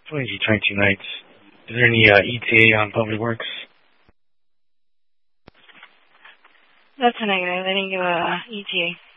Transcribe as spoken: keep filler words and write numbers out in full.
twenty-two twenty-two nights. Is there any uh, E T A on Public Works? That's a negative. They didn't give a E T A.